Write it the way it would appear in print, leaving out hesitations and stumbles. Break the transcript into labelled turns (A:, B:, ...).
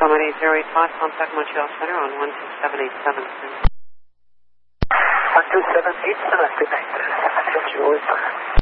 A: Comet 8085, contact Montreal Center on 12787, please.
B: 12787, good night. Julie.